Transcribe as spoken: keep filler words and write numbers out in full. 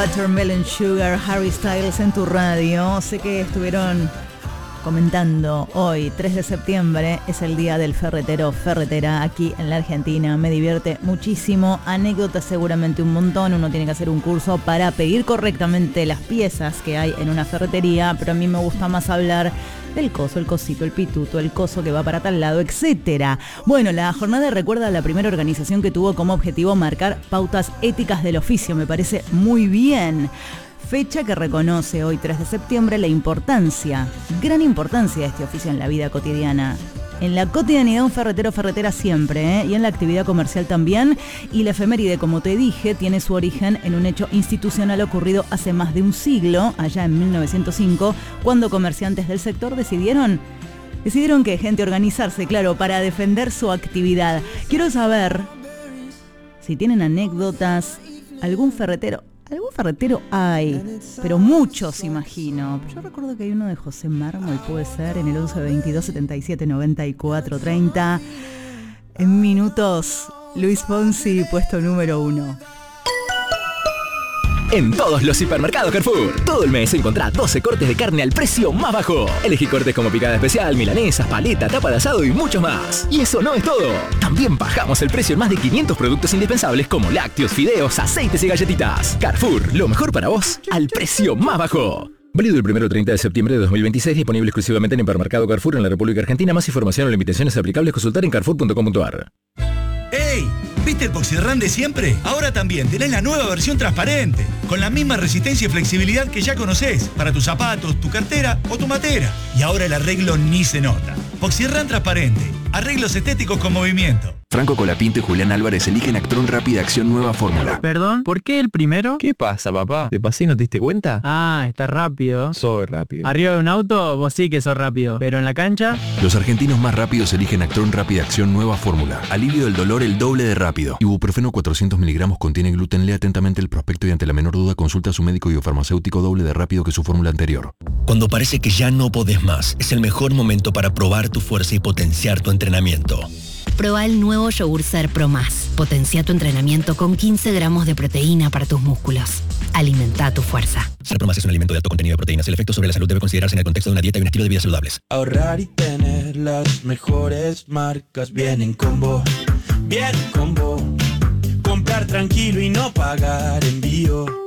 Watermelon Sugar, Harry Styles en tu radio. Sé que estuvieron comentando hoy, tres de septiembre, es el día del ferretero, ferretera aquí en la Argentina. Me divierte muchísimo, anécdotas seguramente un montón. Uno tiene que hacer un curso para pedir correctamente las piezas que hay en una ferretería, pero a mí me gusta más hablar del coso, el cosito, el pituto, el coso que va para tal lado, etcétera. Bueno, la jornada recuerda a la primera organización que tuvo como objetivo marcar pautas éticas del oficio. Me parece muy bien. Fecha que reconoce hoy, tres de septiembre, la importancia, gran importancia de este oficio en la vida cotidiana. En la cotidianidad un ferretero o ferretera siempre, ¿eh? Y en la actividad comercial también. Y la efeméride, como te dije, tiene su origen en un hecho institucional ocurrido hace más de un siglo, allá en mil novecientos cinco, cuando comerciantes del sector decidieron, decidieron que gente organizarse, claro, para defender su actividad. Quiero saber si tienen anécdotas, algún ferretero. Algún ferretero hay, pero muchos imagino. Yo recuerdo que hay uno de José Mármol, puede ser, en el once veintidós setenta y siete noventa y cuatro treinta. En minutos, Luis Fonsi, puesto número uno. En todos los hipermercados Carrefour, todo el mes encontrá doce cortes de carne al precio más bajo. Elegí cortes como picada especial, milanesas, paleta, tapa de asado y mucho más. Y eso no es todo. También bajamos el precio en más de quinientos productos indispensables como lácteos, fideos, aceites y galletitas. Carrefour, lo mejor para vos al precio más bajo. Válido el primero al treinta de septiembre de dos mil veintiséis, disponible exclusivamente en Hipermercado Carrefour en la República Argentina. Más información o limitaciones aplicables consultar en carrefour punto com punto a r. ¡Ey! ¿Viste el Poxirran de siempre? Ahora también tenés la nueva versión transparente, con la misma resistencia y flexibilidad que ya conocés, para tus zapatos, tu cartera o tu matera. Y ahora el arreglo ni se nota. Poxirran transparente, arreglos estéticos con movimiento. Franco Colapinto y Julián Álvarez eligen Actron Rápida Acción Nueva Fórmula. Perdón, ¿por qué el primero? ¿Qué pasa, papá? ¿Te pasé y no te diste cuenta? Ah, está rápido. Soy rápido. Arriba de un auto, vos sí que sos rápido. Pero en la cancha... Los argentinos más rápidos eligen Actron Rápida Acción Nueva Fórmula. Alivio del dolor el doble de rápido. Ibuprofeno cuatrocientos miligramos contiene gluten. Lea atentamente el prospecto y ante la menor duda consulta a su médico y o farmacéutico doble de rápido que su fórmula anterior. Cuando parece que ya no podés más, es el mejor momento para probar tu fuerza y potenciar tu entrenamiento. Proba el nuevo yogur Ser Pro Más. Potencia tu entrenamiento con quince gramos de proteína para tus músculos. Alimenta tu fuerza. Ser Pro Más es un alimento de alto contenido de proteínas. El efecto sobre la salud debe considerarse en el contexto de una dieta y un estilo de vida saludables. Ahorrar y tener las mejores marcas vienen combo. Bien combo. Comprar tranquilo y no pagar envío.